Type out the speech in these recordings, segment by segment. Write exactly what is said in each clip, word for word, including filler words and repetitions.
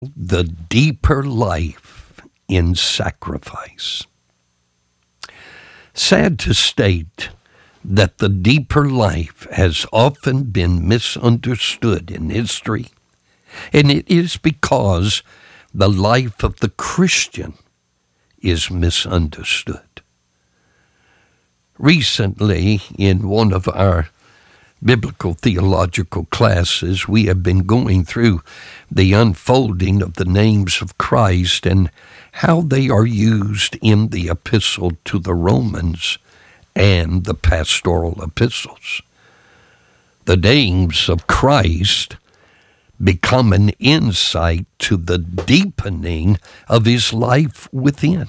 The deeper life in sacrifice. Sad to state that the deeper life has often been misunderstood in history, and it is because the life of the Christian is misunderstood. Recently, in one of our biblical theological classes, we have been going through the unfolding of the names of Christ and how they are used in the epistle to the Romans and the pastoral epistles. The names of Christ become an insight to the deepening of his life within.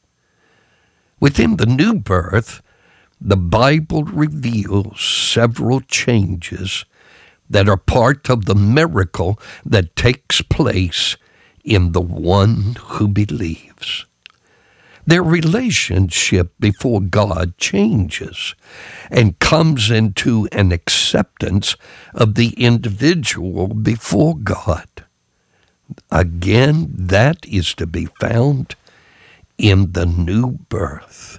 Within the new birth, the Bible reveals several changes that are part of the miracle that takes place in the one who believes. Their relationship before God changes and comes into an acceptance of the individual before God. Again, that is to be found in the new birth.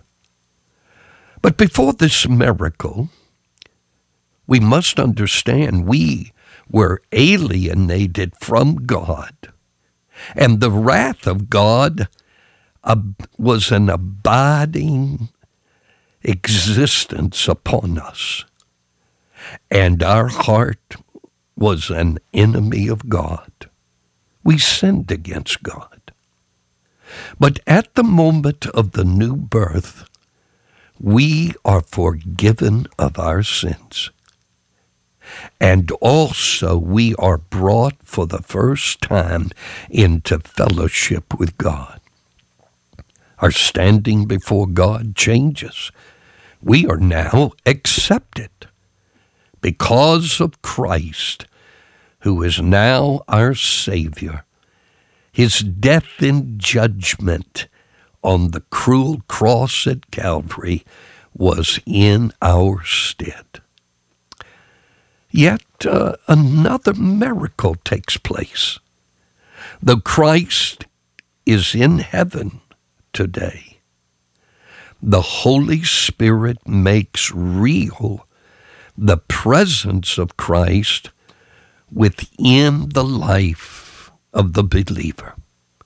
But before this miracle, we must understand we were alienated from God, and the wrath of God uh, was an abiding existence upon us, and our heart was an enemy of God. We sinned against God. But at the moment of the new birth, we are forgiven of our sins. And also we are brought for the first time into fellowship with God. Our standing before God changes. We are now accepted because of Christ, who is now our Savior. His death and judgment on the cruel cross at Calvary was in our stead. Yet uh, another miracle takes place. Though Christ is in heaven today, the Holy Spirit makes real the presence of Christ within the life of the believer.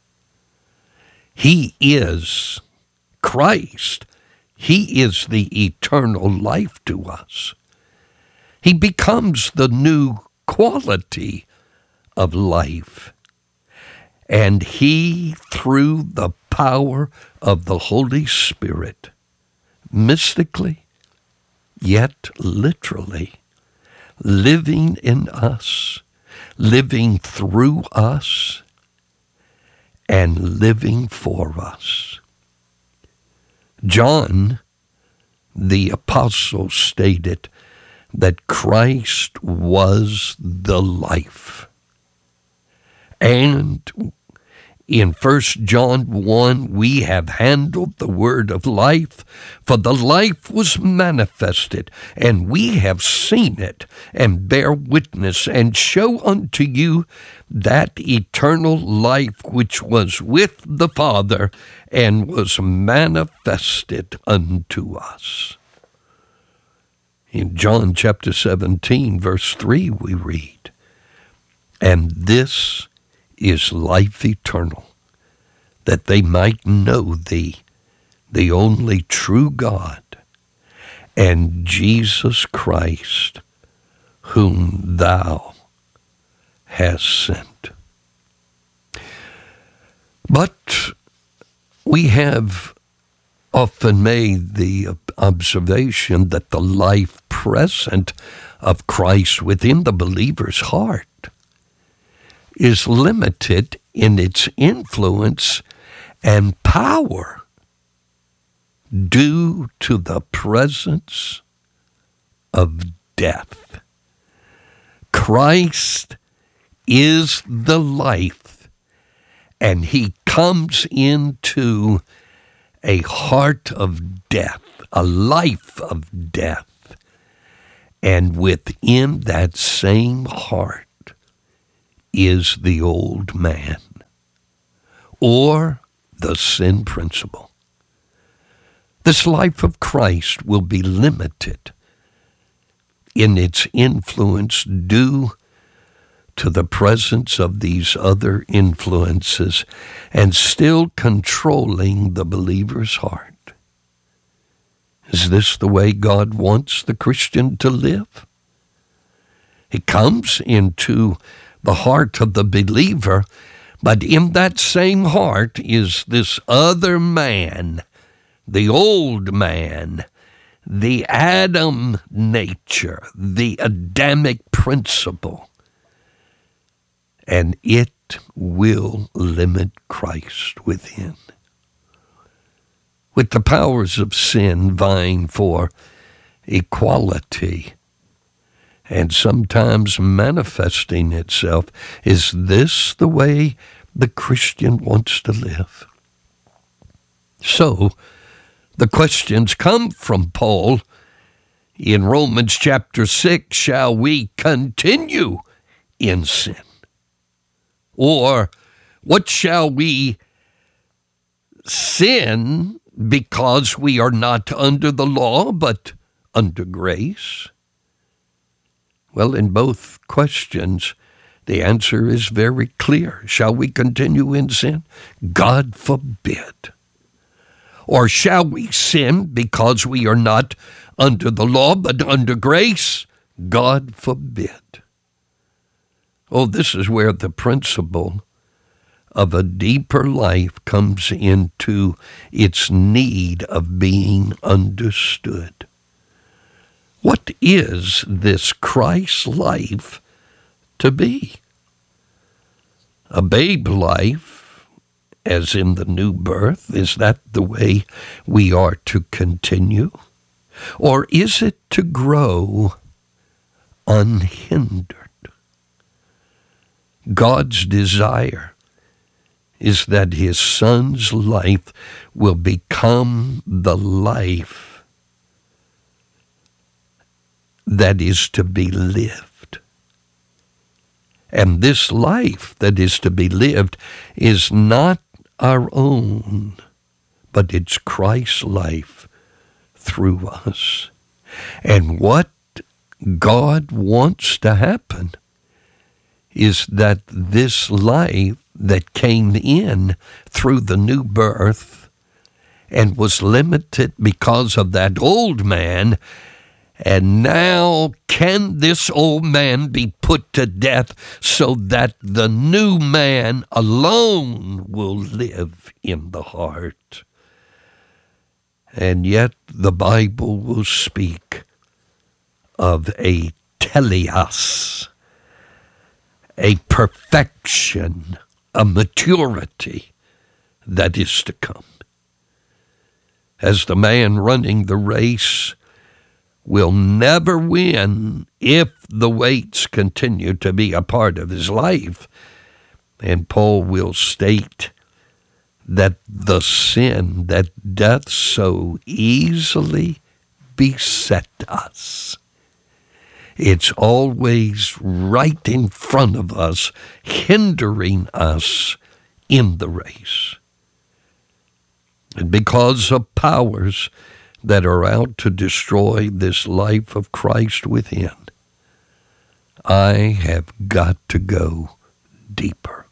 He is Christ. He is the eternal life to us. He becomes the new quality of life. And he, through the power of the Holy Spirit, mystically, yet literally, living in us, living through us, and living for us. John, the apostle, stated that Christ was the life. And in First John one, we have handled the word of life, for the life was manifested, and we have seen it, and bear witness, and show unto you that eternal life which was with the Father, and was manifested unto us. In John chapter seventeen, verse three, we read, and this is life eternal, that they might know thee, the only true God, and Jesus Christ, whom thou hast sent. But we have often made the observation that the life present of Christ within the believer's heart is limited in its influence and power due to the presence of death. Christ is the life, and he comes into a heart of death, a life of death, and within that same heart is the old man. or the sin principle. This life of Christ will be limited in its influence due to the presence of these other influences and still controlling the believer's heart. Is this the way God wants the Christian to live? He comes into the heart of the believer, but in that same heart is this other man, the old man, the Adam nature, the Adamic principle. And it will limit Christ within. With the powers of sin vying for equality and sometimes manifesting itself, is this the way the Christian wants to live? So, the questions come from Paul in Romans chapter six, shall we continue in sin? Or what shall we sin because we are not under the law but under grace? Well, in both questions, the answer is very clear. Shall we continue in sin? God forbid. Or shall we sin because we are not under the law but under grace? God forbid. Oh, this is where the principle of a deeper life comes into its need of being understood. What is this Christ life to be? A babe life, as in the new birth, is that the way we are to continue? Or is it to grow unhindered? God's desire is that his Son's life will become the life that is to be lived. And this life that is to be lived is not our own, but it's Christ's life through us. And what God wants to happen is that this life that came in through the new birth and was limited because of that old man, and now can this old man be put to death so that the new man alone will live in the heart? And yet the Bible will speak of a teleos, a perfection, a maturity that is to come. As the man running the race will never win if the weights continue to be a part of his life. And Paul will state that the sin that doth so easily beset us, it's always right in front of us, hindering us in the race. And because of powers that are out to destroy this life of Christ within, I have got to go deeper.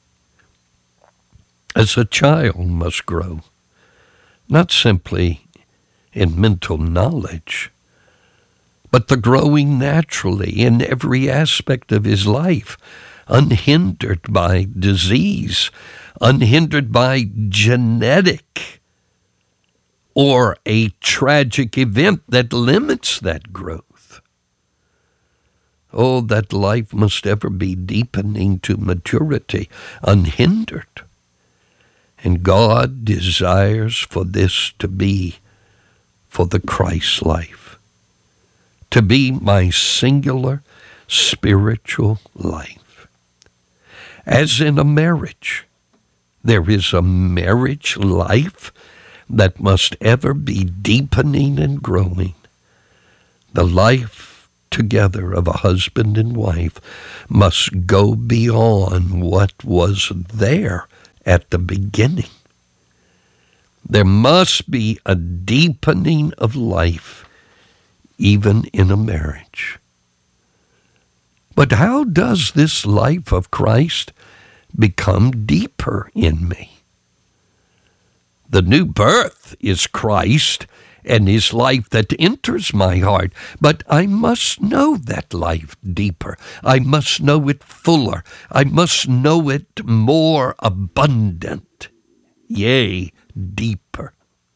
As a child must grow, not simply in mental knowledge, but the growing naturally in every aspect of his life, unhindered by disease, unhindered by genetic or a tragic event that limits that growth. Oh, that life must ever be deepening to maturity, unhindered. And God desires for this to be for the Christ life, to be my singular spiritual life. As in a marriage, there is a marriage life that must ever be deepening and growing. The life together of a husband and wife must go beyond what was there at the beginning. There must be a deepening of life, even in a marriage. But how does this life of Christ become deeper in me? The new birth is Christ and his life that enters my heart, but I must know that life deeper. I must know it fuller. I must know it more abundant, yea, deeper.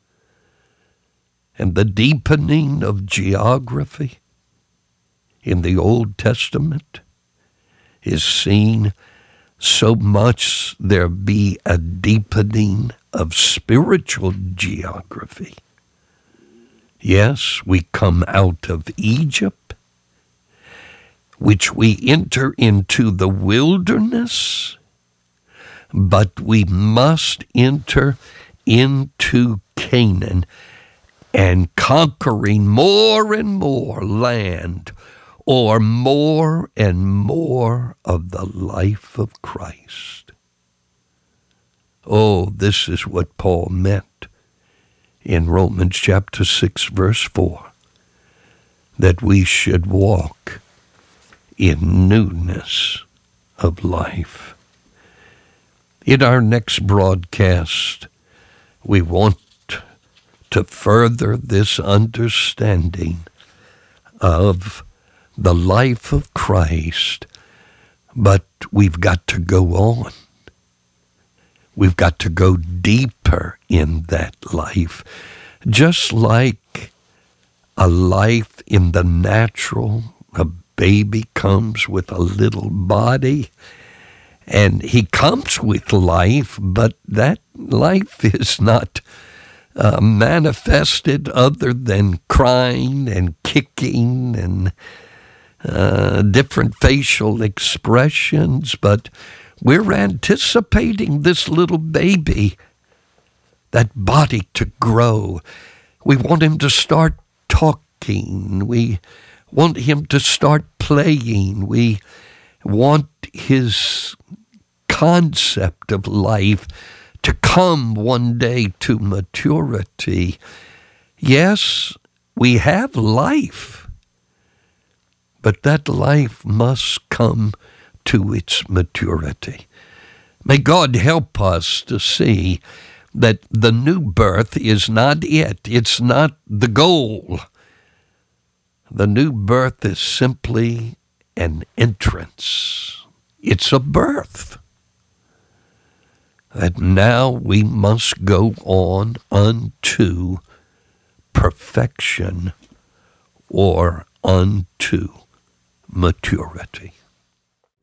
And the deepening of geography in the Old Testament is seen so much there be a deepening of spiritual geography. Yes, we come out of Egypt, which we enter into the wilderness, but we must enter into Canaan and conquering more and more land, or more and more of the life of Christ. Oh, this is what Paul meant in Romans chapter six, verse four, that we should walk in newness of life. In our next broadcast, we want to further this understanding of the life of Christ, but we've got to go on. We've got to go deeper in that life, just like a life in the natural. A baby comes with a little body, and he comes with life, but that life is not uh, manifested other than crying and kicking and uh, different facial expressions, but we're anticipating this little baby, that body to grow. We want him to start talking. We want him to start playing. We want his concept of life to come one day to maturity. Yes, we have life, but that life must come to its maturity. May God help us to see that the new birth is not it. It's not the goal. The new birth is simply an entrance. It's a birth. That now we must go on unto perfection or unto maturity.